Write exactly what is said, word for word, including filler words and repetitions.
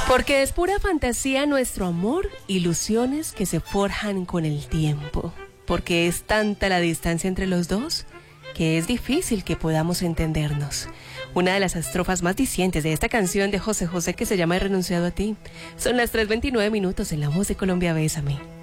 Porque es pura fantasía nuestro amor, ilusiones que se forjan con el tiempo. Porque es tanta la distancia entre los dos que es difícil que podamos entendernos. Una de las estrofas más dicientes de esta canción de José José, que se llama He renunciado a ti. Son las tres veintinueve minutos en La Voz de Colombia. Bésame.